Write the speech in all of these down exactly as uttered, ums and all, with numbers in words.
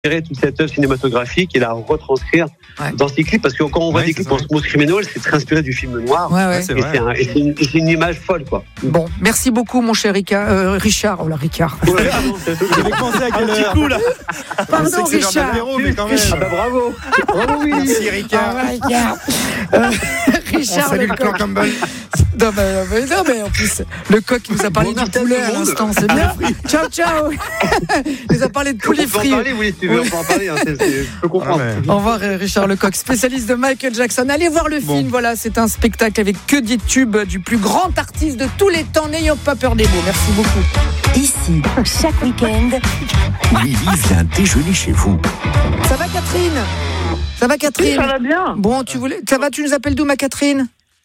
toute cette œuvre cinématographique et la retranscrire ouais. dans ces clips, parce que quand on voit ouais, des clips en smooth criminal, c'est très inspiré du film noir. Ouais, ouais. C'est Et, vrai. c'est un, et, c'est une, et c'est une image folle, quoi. Bon, merci beaucoup, mon cher Ricard, euh, Richard. Oh là, Ricard. Ouais, pardon, c'est- J'avais pensé à quel Un petit heure coup, là. Pardon, On sait que c'est l'heure de Richard. l'apéro, mais quand même. Ah bah bravo. Bravo, oui. Merci Ricard. Ah, Ricard. Euh, On Richard, salue le le clan coq. Campbell. Non mais, mais non, mais en plus, le coq qui nous a parlé Bon, du putain, poulet tout à le monde. l'instant, c'est bien. Ciao, ciao. Il nous a parlé de poulet On peut en frit. parler, oui, si tu veux, on peut en parler. Hein, c'est- c'est- je peux comprendre. Ah ouais. Au revoir euh, Richard Lecoq, spécialiste de Michael Jackson. Allez voir le Bon. film, voilà, c'est un spectacle avec que des tubes du plus grand artiste de tous les temps. N'ayons pas peur des mots. Merci beaucoup. Ici, chaque week-end, Lily vient déjeuner chez vous. Ça va Catherine Ça va Catherine Oui, ça va bien. Bon, tu voulais, ça va, tu nous appelles d'où ma Catherine?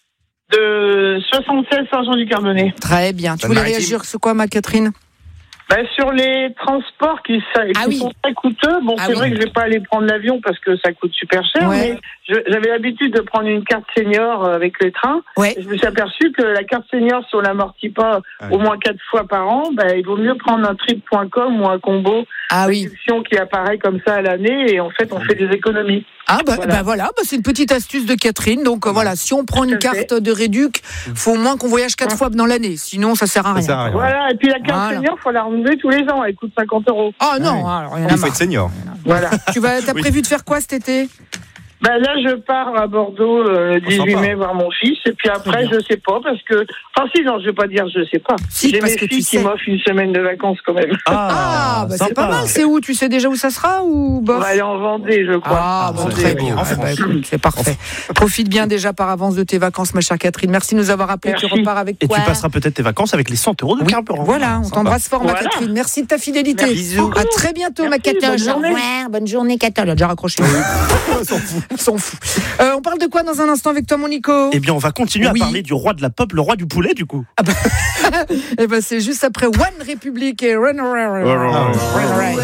De soixante-seize Saint-Jean-du-Carbonnet. Très bien. Tu Bonne voulais maritime. réagir sur quoi ma Catherine? Bah, sur les transports qui, ça- qui Ah oui. sont très coûteux, bon, Ah c'est oui. vrai que je vais pas aller prendre l'avion parce que ça coûte super cher, Ouais. mais je- j'avais l'habitude de prendre une carte senior euh, avec les trains. Ouais. Et je me suis aperçu que la carte senior, si on l'amortit pas Ouais. au moins quatre fois par an, bah, il vaut mieux prendre un trip point com ou un combo Ah oui. réduction qui apparaît comme ça à l'année et en fait, on fait des économies. Ah bah Voilà. bah voilà, bah c'est une petite astuce de Catherine. Donc euh, voilà, si on prend Tout une à fait. carte de réduc, faut au moins qu'on voyage quatre fois dans l'année. Sinon, ça sert à Ça rien. sert à rien. Voilà, et puis la carte Voilà. senior, faut la renouveler tous les ans, elle coûte cinquante euros. Ah non, Ouais. alors, il y en a Il faut marre. être senior. Voilà. Tu vas, t'as Oui. prévu de faire quoi cet été? Ben là, je pars à Bordeaux euh, le Oh, dix-huit sympa. mai voir mon fils. Et puis après, Très bien. je sais pas, parce que... Enfin, si, non, je vais pas dire je sais pas. Si, J'ai parce mes que tu filles qui sais. m'offrent une semaine de vacances quand même. Ah, bah c'est pas mal. C'est où? Tu sais déjà où ça sera ou On bof? va aller en Vendée, je crois. Ah, bon, ça, très c'est bien. beau. En Ah, bah, France. écoute, c'est parfait. Profite bien déjà par avance de tes vacances, ma chère Catherine. Merci de nous avoir appelés. Tu Merci. repars avec Et quoi? tu passeras peut-être tes vacances avec les cent euros de Oui, carburant. voilà, on Sympa. t'embrasse fort, ma Voilà. Catherine. Merci de ta fidélité. Merci Bisous. À très bientôt, ma Merci, Catherine. bonne journée. Au revoir. Bonne journée, Catherine. Elle a déjà raccroché. Elle s'en fout. Elle s'en fout. Euh, on parle de quoi dans un instant avec toi, mon Nico? Eh bien, on va continuer Oui. à parler du roi de la pop, le roi du poulet, du coup. Eh ben, c'est juste après One Republic et Run Around.